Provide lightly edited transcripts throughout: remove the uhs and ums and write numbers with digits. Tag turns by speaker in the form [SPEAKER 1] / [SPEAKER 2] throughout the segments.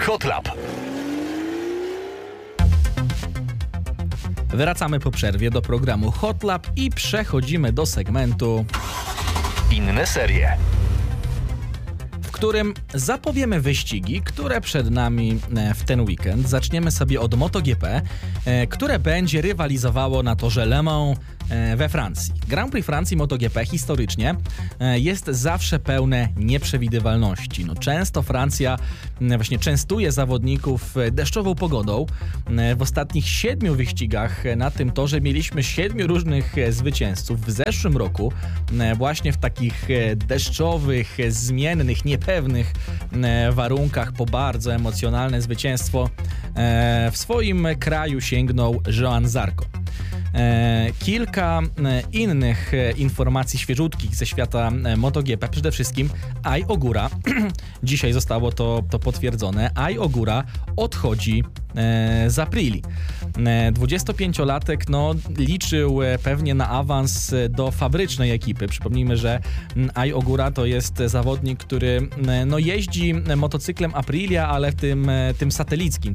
[SPEAKER 1] Hot Lap.
[SPEAKER 2] Wracamy po przerwie do programu Hot Lap i przechodzimy do segmentu
[SPEAKER 1] Inne serie,
[SPEAKER 2] w którym zapowiemy wyścigi, które przed nami w ten weekend. Zaczniemy sobie od MotoGP, które będzie rywalizowało na torze Le Mans we Francji. Grand Prix Francji MotoGP historycznie jest zawsze pełne nieprzewidywalności. Często Francja właśnie częstuje zawodników deszczową pogodą. W ostatnich 7 wyścigach na tym torze mieliśmy 7 różnych zwycięzców. W zeszłym roku właśnie w takich deszczowych, zmiennych, niepewnych warunkach po bardzo emocjonalne zwycięstwo w swoim kraju sięgnął Joan Zarco. Kilka innych informacji świeżutkich ze świata MotoGP. Przede wszystkim Ai Ogura, dzisiaj zostało to potwierdzone, Ai Ogura odchodzi z Aprilia. 25-latek liczył pewnie na awans do fabrycznej ekipy. Przypomnijmy, że Ai Ogura to jest zawodnik, który jeździ motocyklem Aprilia, ale tym satelickim,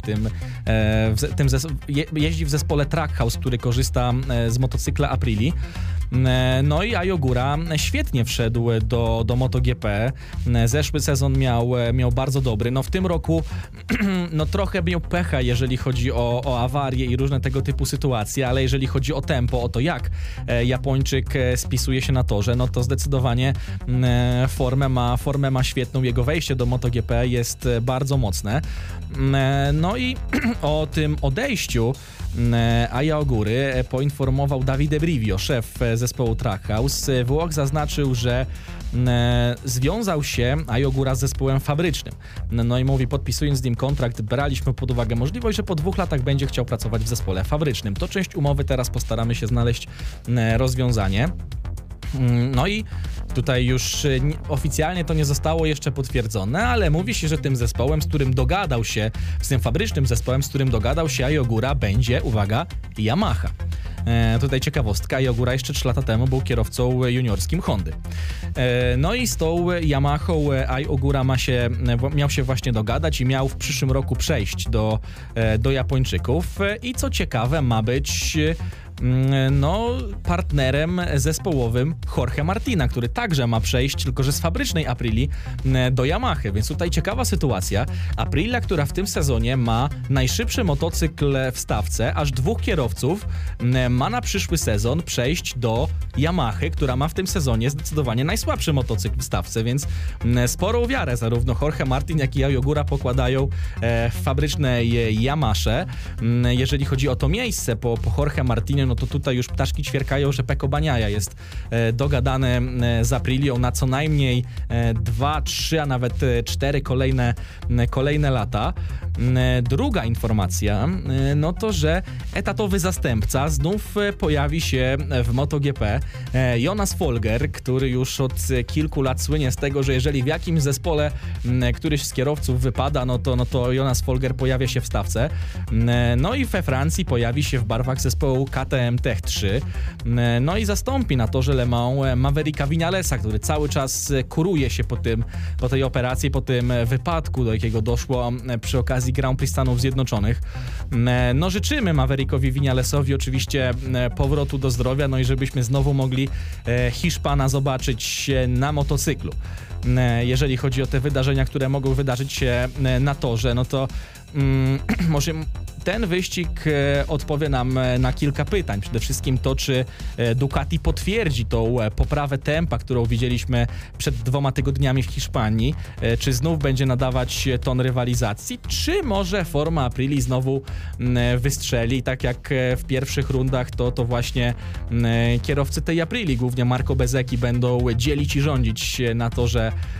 [SPEAKER 2] jeździ w zespole Trackhouse, który korzysta z motocykla Aprilii. I Ai Ogura świetnie wszedł do MotoGP. Zeszły sezon miał bardzo dobry. W tym roku trochę miał pecha, jeżeli chodzi o awarie i różne tego typu sytuacje, ale jeżeli chodzi o tempo, o to jak Japończyk spisuje się na torze, to zdecydowanie formę ma świetną. Jego wejście do MotoGP jest bardzo mocne. I o tym odejściu Ai Ogury poinformował Davide Brivio, szef zespołu Trackhouse. Włoch zaznaczył, że związał się Ai Ogura z zespołem fabrycznym. I mówi, podpisując z nim kontrakt, braliśmy pod uwagę możliwość, że po 2 latach będzie chciał pracować w zespole fabrycznym. To część umowy, teraz postaramy się znaleźć rozwiązanie. I tutaj już oficjalnie to nie zostało jeszcze potwierdzone, ale mówi się, że tym zespołem, z którym dogadał się, z tym fabrycznym zespołem, z którym dogadał się Ai Ogura, będzie, uwaga, Yamaha. Tutaj ciekawostka, Ai Ogura jeszcze 3 lata temu był kierowcą juniorskim Hondy. I z tą Yamahą Ai Ogura miał się właśnie dogadać i miał w przyszłym roku przejść do Japończyków. I co ciekawe, ma być partnerem zespołowym Jorge Martina, który także ma przejść, tylko że z fabrycznej Aprilii do Yamahy, więc tutaj ciekawa sytuacja. Aprilia, która w tym sezonie ma najszybszy motocykl w stawce, aż 2 kierowców ma na przyszły sezon przejść do Yamahy, która ma w tym sezonie zdecydowanie najsłabszy motocykl w stawce, więc sporą wiarę zarówno Jorge Martin, jak i Ai Ogura pokładają w fabrycznej Yamasze. Jeżeli chodzi o to miejsce po Jorge Martinie, to tutaj już ptaszki ćwierkają, że Pecco Bagnaia jest dogadany z Aprilią na co najmniej 2, 3, a nawet 4 kolejne lata. Druga informacja, to, że etatowy zastępca znów pojawi się w MotoGP. Jonas Folger, który już od kilku lat słynie z tego, że jeżeli w jakimś zespole któryś z kierowców wypada, to Jonas Folger pojawia się w stawce. I we Francji pojawi się w barwach zespołu KTM Tech 3. I zastąpi na torze Le Mans Mavericka Vinalesa, który cały czas kuruje się po tej operacji, po tym wypadku, do jakiego doszło przy okazji Grand Prix Stanów Zjednoczonych. Życzymy Maverickowi Vinalesowi oczywiście powrotu do zdrowia, i żebyśmy znowu mogli Hiszpana zobaczyć na motocyklu. Jeżeli chodzi o te wydarzenia, które mogą wydarzyć się na torze, to może ten wyścig odpowie nam na kilka pytań. Przede wszystkim to, czy Ducati potwierdzi tą poprawę tempa, którą widzieliśmy przed 2 tygodniami w Hiszpanii, czy znów będzie nadawać ton rywalizacji, czy może forma Aprilii znowu wystrzeli, tak jak w pierwszych rundach to właśnie kierowcy tej Aprilii, głównie Marco Bezzecchi, będą dzielić i rządzić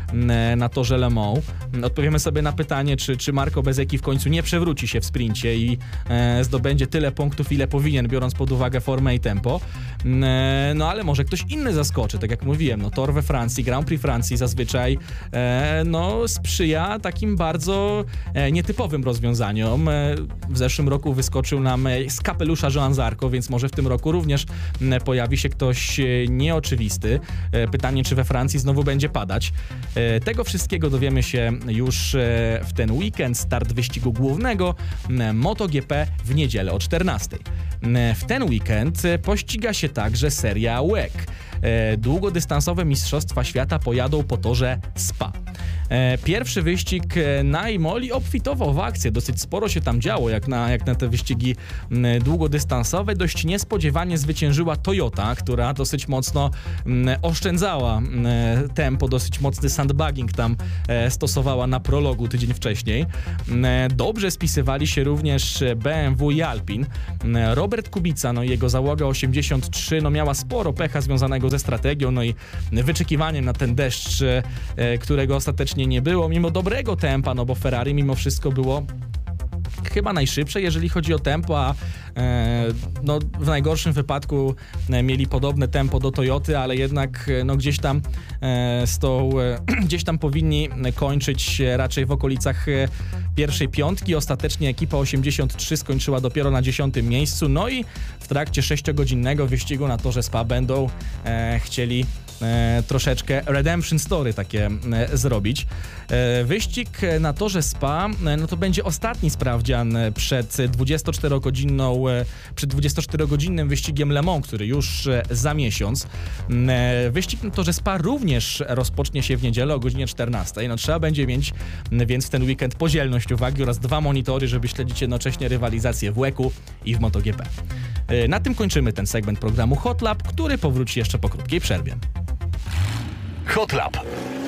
[SPEAKER 2] na torze Le Mans. Odpowiemy sobie na pytanie, czy Marco Bezzecchi w końcu nie przewróci się w sprincie i zdobędzie tyle punktów, ile powinien, biorąc pod uwagę formę i tempo. No ale może ktoś inny zaskoczy, tak jak mówiłem, no Tor we Francji, Grand Prix Francji zazwyczaj no sprzyja takim bardzo nietypowym rozwiązaniom. W zeszłym roku wyskoczył nam z kapelusza Joan Zarco, więc może w tym roku również pojawi się ktoś nieoczywisty. Pytanie, czy we Francji znowu będzie padać. Tego wszystkiego dowiemy się już w ten weekend. Start wyścigu głównego MotoGP w niedzielę o 14:00. W ten weekend pościga się także seria WEC. Długodystansowe Mistrzostwa Świata pojadą po torze Spa. Pierwszy wyścig na Imoli obfitował w akcję, dosyć sporo się tam działo, jak na te wyścigi długodystansowe. Dość niespodziewanie zwyciężyła Toyota, która dosyć mocno oszczędzała tempo, dosyć mocny sandbagging tam stosowała na prologu tydzień wcześniej. Dobrze spisywali się również BMW i Alpine. Robert Kubica, no i jego załoga 83, no miała sporo pecha związanego ze strategią, no i wyczekiwaniem na ten deszcz, którego ostatecznie nie było, mimo dobrego tempa, no bo Ferrari mimo wszystko było chyba najszybsze, jeżeli chodzi o tempo, a no, w najgorszym wypadku mieli podobne tempo do Toyoty, ale jednak no, gdzieś tam powinni kończyć raczej w okolicach pierwszej piątki. Ostatecznie ekipa 83 skończyła dopiero na 10. miejscu, no i w trakcie 6-godzinnego wyścigu na torze Spa będą chcieli troszeczkę redemption story takie zrobić. Wyścig na torze Spa, no to będzie ostatni sprawdzian przed 24-godzinnym wyścigiem Le Mans, który już za miesiąc. Wyścig na torze Spa również rozpocznie się w niedzielę o godzinie 14:00. No trzeba będzie mieć więc w ten weekend podzielność uwagi oraz 2 monitory, żeby śledzić jednocześnie rywalizację w WEC-u i w MotoGP. Na tym kończymy ten segment programu Hot Lap, który powróci jeszcze po krótkiej przerwie.
[SPEAKER 1] Hot Lap.